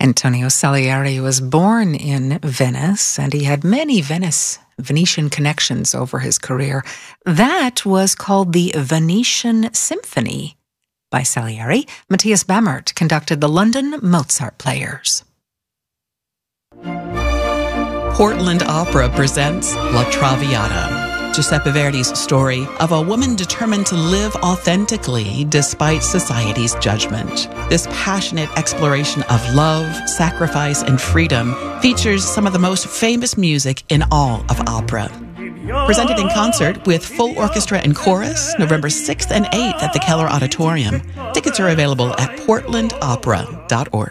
Antonio Salieri was born in Venice, and he had many Venetian connections over his career. That was called the Venetian Symphony by Salieri. Matthias Bamert conducted the London Mozart Players. Portland Opera presents La Traviata, Giuseppe Verdi's story of a woman determined to live authentically despite society's judgment. This passionate exploration of love, sacrifice, and freedom features some of the most famous music in all of opera. Presented in concert with full orchestra and chorus, November 6th and 8th at the Keller Auditorium. Tickets are available at portlandopera.org.